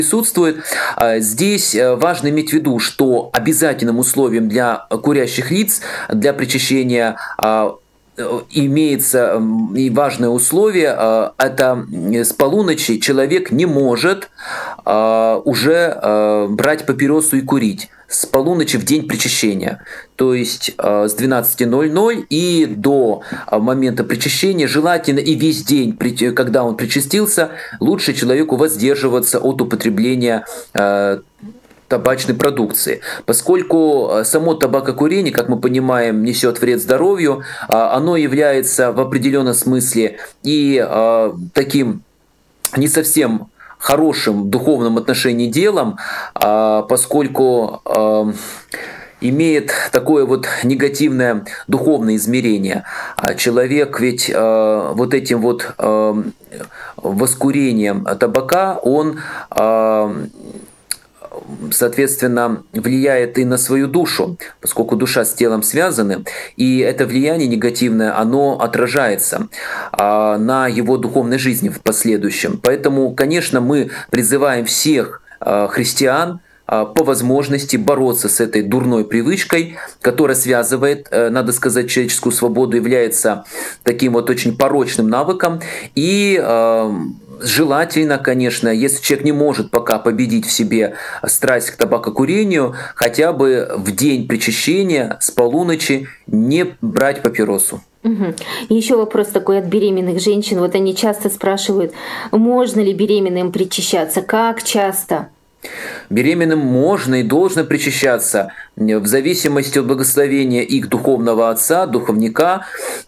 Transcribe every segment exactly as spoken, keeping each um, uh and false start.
присутствует. Здесь важно иметь в виду, что обязательным условием для курящих лиц для причащения имеется и важное условие, это с полуночи человек не может уже брать папиросу и курить с полуночи в день причащения. То есть с двенадцати ноль-ноль и до момента причащения желательно и весь день, когда он причастился, лучше человеку воздерживаться от употребления табачной продукции, поскольку само табакокурение, как мы понимаем, несет вред здоровью, оно является в определенном смысле и таким не совсем хорошим в духовном отношении делом, поскольку имеет такое вот негативное духовное измерение. Человек ведь вот этим вот воскурением табака, он соответственно, влияет и на свою душу, поскольку душа с телом связаны, и это влияние негативное, оно отражается а, на его духовной жизни в последующем. Поэтому, конечно, мы призываем всех а, христиан а, по возможности бороться с этой дурной привычкой, которая связывает, а, надо сказать, человеческую свободу, является таким вот очень порочным навыком, и а, желательно, конечно, если человек не может пока победить в себе страсть к табакокурению, хотя бы в день причащения с полуночи не брать папиросу. Угу. И еще вопрос такой от беременных женщин. Вот они часто спрашивают, можно ли беременным причащаться, как часто? Беременным можно и должно причащаться в зависимости от благословения их духовного отца, духовника.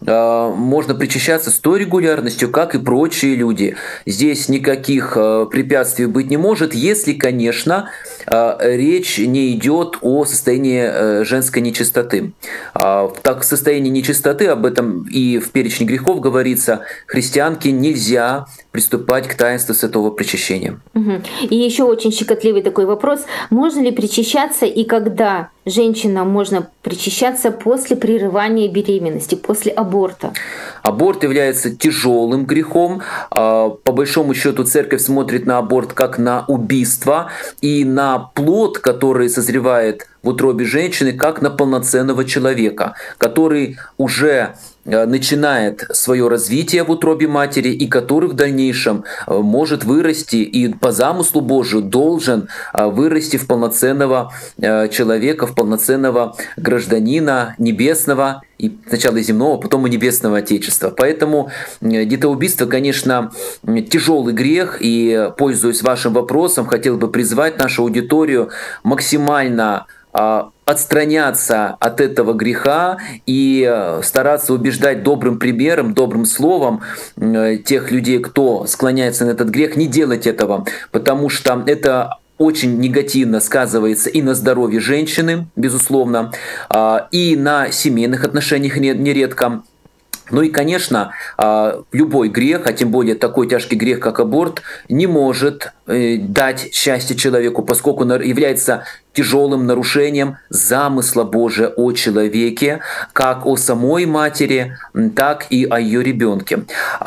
Можно причащаться с той регулярностью, как и прочие люди. Здесь никаких препятствий быть не может, если, конечно, речь не идет о состоянии женской нечистоты. Так, в состоянии нечистоты, об этом и в перечне грехов говорится, христианке нельзя приступать к таинству святого причащения. Угу. И еще очень щекотливый такой вопрос. Можно ли причащаться и когда женщинам можно причащаться после прерывания беременности, после аборта? Аборт является тяжелым грехом. По большому счету церковь смотрит на аборт как на убийство и на плод, который созревает в утробе женщины, как на полноценного человека, который уже начинает свое развитие в утробе матери и который в дальнейшем может вырасти и по замыслу Божию должен вырасти в полноценного человека, в полноценного гражданина небесного, и сначала земного, потом и небесного Отечества. Поэтому детоубийство, конечно, тяжелый грех, и, пользуясь вашим вопросом, хотел бы призвать нашу аудиторию максимально отстраняться от этого греха и стараться убеждать добрым примером, добрым словом тех людей, кто склоняется на этот грех, не делать этого, потому что это очень негативно сказывается и на здоровье женщины, безусловно, и на семейных отношениях нередко. Ну и, конечно, любой грех, а тем более такой тяжкий грех, как аборт, не может дать счастье человеку, поскольку является тяжелым нарушением замысла Божия о человеке, как о самой матери, так и о ее ребенке.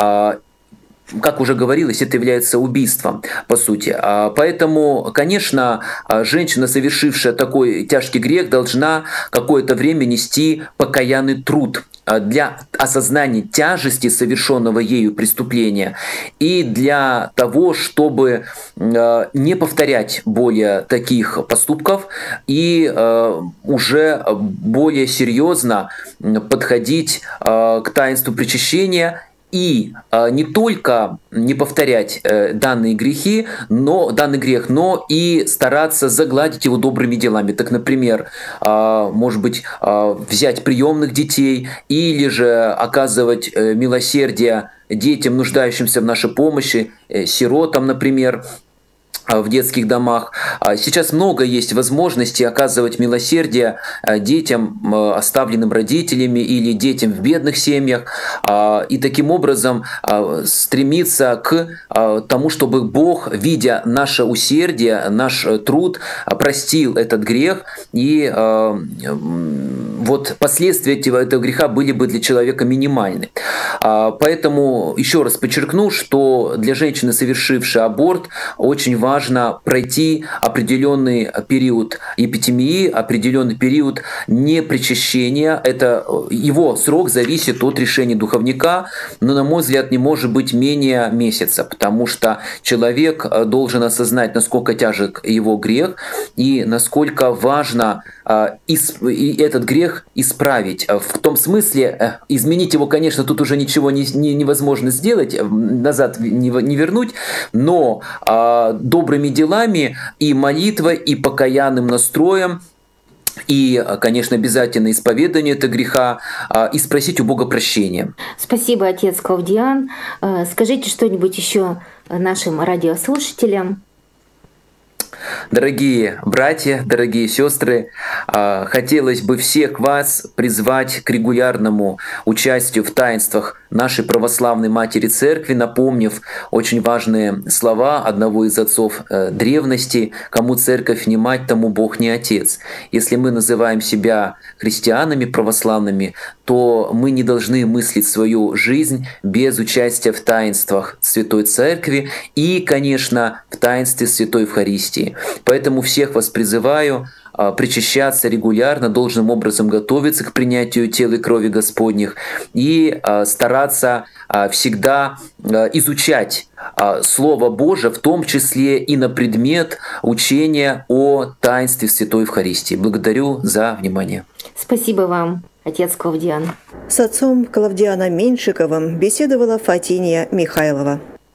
Как уже говорилось, это является убийством, по сути. Поэтому, конечно, женщина, совершившая такой тяжкий грех, должна какое-то время нести покаянный труд для осознания тяжести совершенного ею преступления и для того, чтобы не повторять более таких поступков и уже более серьезно подходить к таинству причащения. И э, не только не повторять э, данные грехи, но данный грех, но и стараться загладить его добрыми делами. Так, например, э, может быть, э, взять приемных детей или же оказывать э, милосердие детям, нуждающимся в нашей помощи, э, сиротам, например, в детских домах. Сейчас много есть возможностей оказывать милосердие детям, оставленным родителями, или детям в бедных семьях, и таким образом стремиться к тому, чтобы Бог, видя наше усердие, наш труд, простил этот грех, и вот последствия этого греха были бы для человека минимальны. Поэтому еще раз подчеркну, что для женщины, совершившей аборт, очень важно важно пройти определенный период епитемии, определенный период непричащения. Это его срок зависит от решения духовника, но, на мой взгляд, не может быть менее месяца, потому что человек должен осознать, насколько тяжек его грех и насколько важно этот грех исправить. В том смысле, изменить его, конечно, тут уже ничего не, не, невозможно сделать, назад не, не вернуть, но а, добрыми делами и молитвой, и покаянным настроем, и, конечно, обязательно исповедание этого греха, а, и спросить у Бога прощения. Спасибо, отец Клавдиан. Скажите что-нибудь еще нашим радиослушателям. Дорогие братья, дорогие сестры, хотелось бы всех вас призвать к регулярному участию в таинствах нашей православной Матери Церкви, напомнив очень важные слова одного из отцов древности: «Кому Церковь не мать, тому Бог не Отец». Если мы называем себя христианами православными, то мы не должны мыслить свою жизнь без участия в таинствах Святой Церкви и, конечно, в таинстве Святой Евхаристии. Поэтому всех вас призываю причащаться регулярно, должным образом готовиться к принятию тела и крови Господних и стараться всегда изучать Слово Божие, в том числе и на предмет учения о таинстве Святой Евхаристии. Благодарю за внимание. Спасибо вам, отец Клавдиан. С отцом Клавдианом Меньшиковым беседовала Фатиния Михайлова.